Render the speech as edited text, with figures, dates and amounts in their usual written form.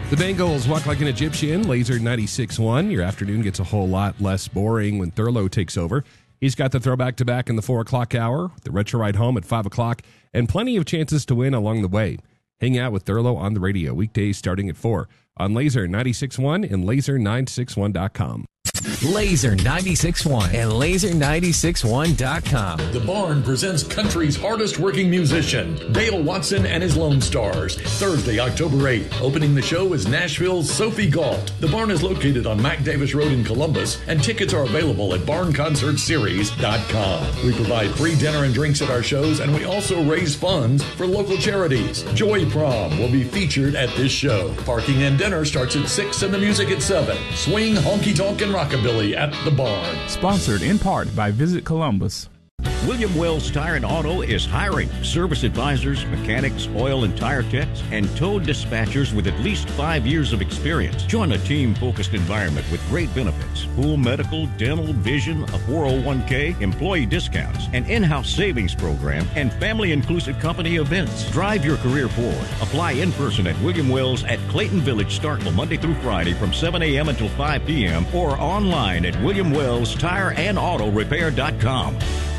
The Bengals walk like an Egyptian. Laser 96.1. Your afternoon gets a whole lot less boring when Thurlow takes over. He's got the throwback to back in the 4 o'clock hour, the retro ride home at 5 o'clock, and plenty of chances to win along the way. Hang out with Thurlow on the radio, weekdays starting at 4 on Laser 96.1 and laser961.com. Laser 96.1 and laser961.com. The Barn presents country's hardest working musician, Dale Watson and his Lone Stars. Thursday, October 8th. Opening the show is Nashville's Sophie Galt. The Barn is located on Mac Davis Road in Columbus, and tickets are available at barnconcertseries.com. We provide free dinner and drinks at our shows, and we also raise funds for local charities. Joy Prom will be featured at this show. Parking and dinner starts at 6 and the music at 7. Swing, honky tonk, and rockabilly at the Barn. Sponsored in part by Visit Columbus. William Wells Tire and Auto is hiring service advisors, mechanics, oil and tire techs, and tow dispatchers with at least 5 years of experience. Join a team-focused environment with great benefits, full medical, dental, vision, a 401k, employee discounts, an in-house savings program, and family-inclusive company events. Drive your career forward. Apply in person at William Wells at Clayton Village, Starkville, Monday through Friday from 7 a.m. until 5 p.m. or online at WilliamWellsTireandAutoRepair.com.